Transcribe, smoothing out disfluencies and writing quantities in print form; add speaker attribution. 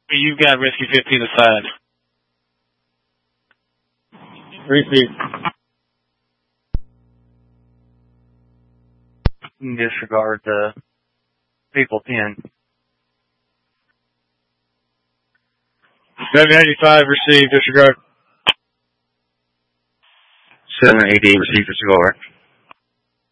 Speaker 1: You've got Risky 15 aside.
Speaker 2: Receive.
Speaker 3: Disregard the people 10.
Speaker 2: 785, receive, disregard.
Speaker 4: 788, receive, disregard.